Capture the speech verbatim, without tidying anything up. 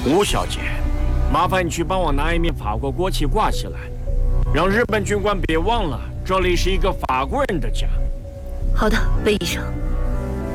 吴小姐，麻烦你去帮我拿一面法国国旗挂起来，让日本军官别忘了这里是一个法国人的家。 好的，魏医生。